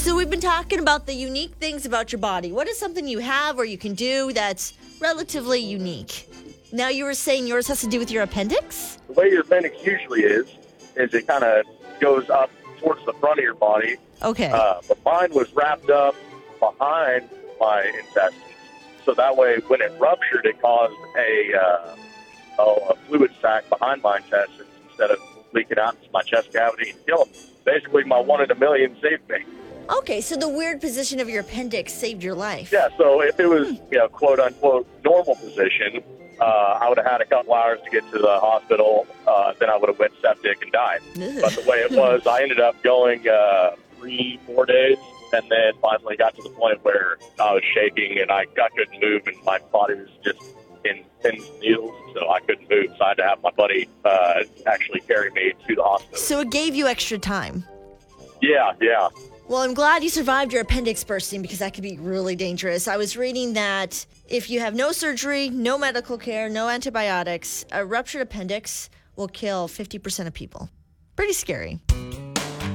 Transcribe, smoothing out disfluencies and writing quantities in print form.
So we've been talking about the unique things about your body. What is something you have or you can do that's relatively unique? Now you were saying yours has to do with your appendix? The way your appendix usually is it kind of goes up towards the front of your body. Okay. But mine was wrapped up behind my intestines. So that way, when it ruptured, it caused a fluid sac behind my intestines instead of leaking out into my chest cavity and killing me. Basically, my 1 in a million saved me. Okay, so the weird position of your appendix saved your life. Yeah, so if it was, quote unquote, normal position, I would have had a couple hours to get to the hospital. Then I would have went septic and died. But the way it was, I ended up going 3-4 days, and then finally got to the point where I was shaking and I couldn't move, and my body was just in pins and needles, so I couldn't move. So I had to have my buddy actually carry me to the hospital. So it gave you extra time. Yeah. Well, I'm glad you survived your appendix bursting because that could be really dangerous. I was reading that if you have no surgery, no medical care, no antibiotics, a ruptured appendix will kill 50% of people. Pretty scary.